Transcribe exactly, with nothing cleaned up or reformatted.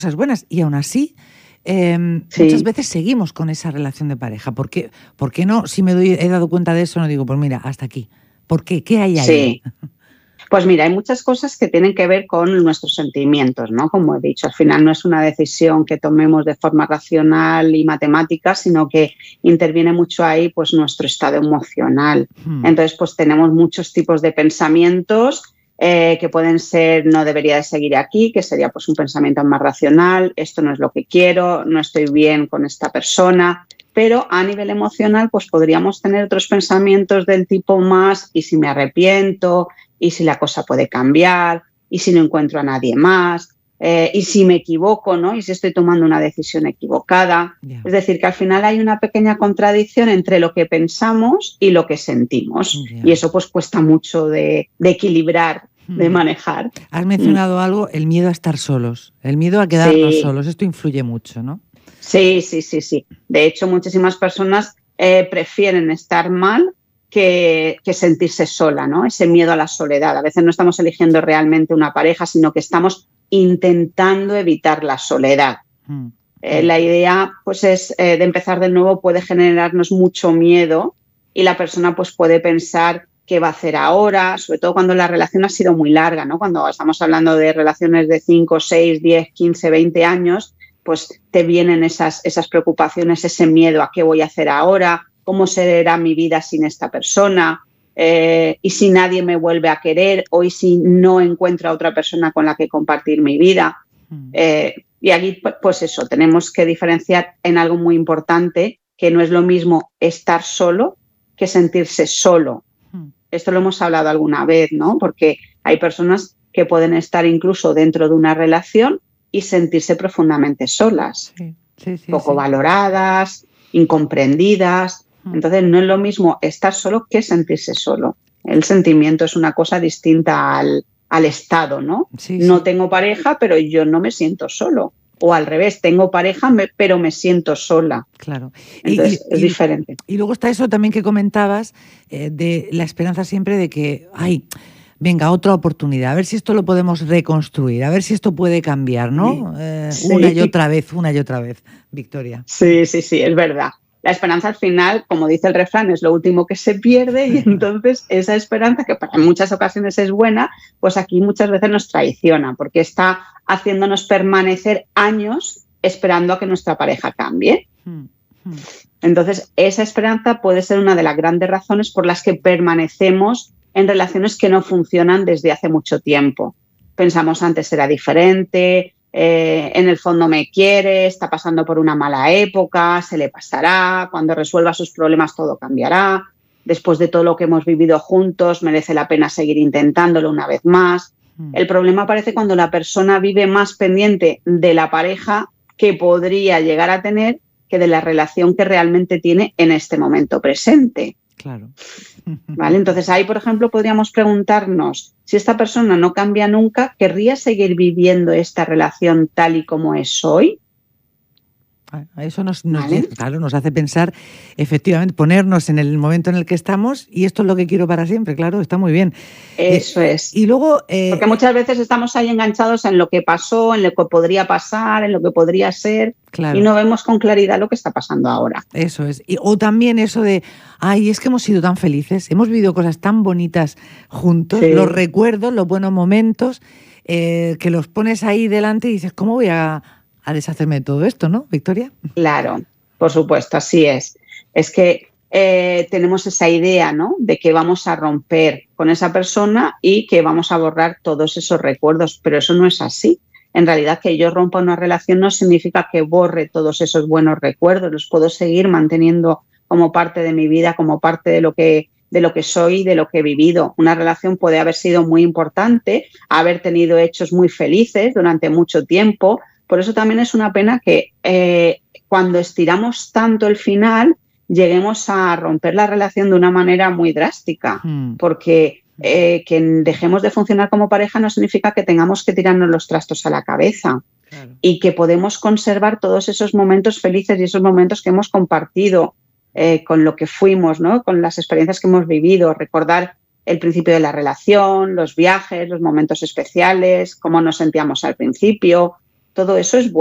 cosas buenas y aún así eh, Sí. muchas veces seguimos con esa relación de pareja. ¿Por qué, por qué no? Si me doy, he dado cuenta de eso, no digo, pues mira, hasta aquí. ¿Por qué? ¿Qué hay ahí? Sí. Pues mira, hay muchas cosas que tienen que ver con nuestros sentimientos, ¿no? Como he dicho, al final no es una decisión que tomemos de forma racional y matemática, sino que interviene mucho ahí pues nuestro estado emocional. Hmm. Entonces, pues tenemos muchos tipos de pensamientos eh, que pueden ser no debería de seguir aquí, que sería pues un pensamiento más racional, esto no es lo que quiero, no estoy bien con esta persona. Pero a nivel emocional pues podríamos tener otros pensamientos del tipo más ¿y si me arrepiento? ¿Y si la cosa puede cambiar? ¿Y si no encuentro a nadie más? Eh, ¿Y si me equivoco? ¿No? ¿Y si estoy tomando una decisión equivocada? Ya. Es decir, que al final hay una pequeña contradicción entre lo que pensamos y lo que sentimos. Ya. Y eso pues cuesta mucho de, de equilibrar, de Hmm. manejar. Has mencionado algo, el miedo a estar solos, el miedo a quedarnos Sí. solos. Esto influye mucho, ¿no? Sí, sí, sí, sí. De hecho, muchísimas personas eh, prefieren estar mal que, que sentirse sola, ¿no? Ese miedo a la soledad. A veces no estamos eligiendo realmente una pareja, sino que estamos intentando evitar la soledad. Hmm. Eh, la idea, pues, es eh, de empezar de nuevo puede generarnos mucho miedo y la persona, pues, puede pensar qué va a hacer ahora, sobre todo cuando la relación ha sido muy larga, ¿no? Cuando estamos hablando de relaciones de cinco, seis, diez, quince, veinte años, pues te vienen esas, esas preocupaciones, ese miedo a qué voy a hacer ahora, cómo será mi vida sin esta persona, eh, y si nadie me vuelve a querer o y si no encuentro a otra persona con la que compartir mi vida. Hmm. Eh, y aquí, pues eso, tenemos que diferenciar en algo muy importante, que no es lo mismo estar solo que sentirse solo. Hmm. Esto lo hemos hablado alguna vez, ¿no? Porque hay personas que pueden estar incluso dentro de una relación y sentirse profundamente solas, Sí, sí, sí, poco sí. valoradas, incomprendidas. Hmm. Entonces, no es lo mismo estar solo que sentirse solo. El sentimiento es una cosa distinta al, al estado, ¿no? Sí, No sí. tengo pareja, pero yo no me siento solo. O al revés, tengo pareja, me, pero me siento sola. Claro. Entonces, Y, es y, diferente. y luego está eso también que comentabas, eh, de la esperanza siempre de que, ay, venga, otra oportunidad, a ver si esto lo podemos reconstruir, a ver si esto puede cambiar, ¿no? Eh, Sí. Una y otra vez, una y otra vez, Victoria. Sí, sí, sí, es verdad. La esperanza al final, como dice el refrán, es lo último que se pierde y entonces esa esperanza, que para muchas ocasiones es buena, pues aquí muchas veces nos traiciona porque está haciéndonos permanecer años esperando a que nuestra pareja cambie. Hmm, hmm. Entonces, esa esperanza puede ser una de las grandes razones por las que permanecemos en relaciones que no funcionan desde hace mucho tiempo. Pensamos antes era diferente, eh, en el fondo me quiere, está pasando por una mala época, se le pasará, cuando resuelva sus problemas todo cambiará, después de todo lo que hemos vivido juntos merece la pena seguir intentándolo una vez más. Hmm. El problema aparece cuando la persona vive más pendiente de la pareja que podría llegar a tener que de la relación que realmente tiene en este momento presente. Claro. ¿Vale? Entonces ahí, por ejemplo, podríamos preguntarnos si esta persona no cambia nunca, ¿querría seguir viviendo esta relación tal y como es hoy? Eso nos, nos, ¿Vale? claro, nos hace pensar, efectivamente, ponernos en el momento en el que estamos y esto es lo que quiero para siempre, claro, está muy bien. Eso eh, es. Y luego... Eh, Porque muchas veces estamos ahí enganchados en lo que pasó, en lo que podría pasar, en lo que podría ser, claro. y no vemos con claridad lo que está pasando ahora. Eso es. Y, o también eso de, ay, es que hemos sido tan felices, hemos vivido cosas tan bonitas juntos, Sí. los recuerdos, los buenos momentos, eh, que los pones ahí delante y dices, ¿cómo voy a, a deshacerme de todo esto, no, Victoria? Claro, por supuesto, así es. Es que eh, tenemos esa idea, ¿no?, de que vamos a romper con esa persona y que vamos a borrar todos esos recuerdos, pero eso no es así. En realidad, que yo rompa una relación no significa que borre todos esos buenos recuerdos, los puedo seguir manteniendo como parte de mi vida, como parte de lo que, de lo que soy y de lo que he vivido. Una relación puede haber sido muy importante, haber tenido hechos muy felices durante mucho tiempo. Por eso también es una pena que eh, cuando estiramos tanto el final, lleguemos a romper la relación de una manera muy drástica, Hmm. porque eh, que dejemos de funcionar como pareja no significa que tengamos que tirarnos los trastos a la cabeza. Claro. Y que podemos conservar todos esos momentos felices y esos momentos que hemos compartido eh, con lo que fuimos, ¿no?, con las experiencias que hemos vivido, recordar el principio de la relación, los viajes, los momentos especiales, cómo nos sentíamos al principio. todo eso es bueno.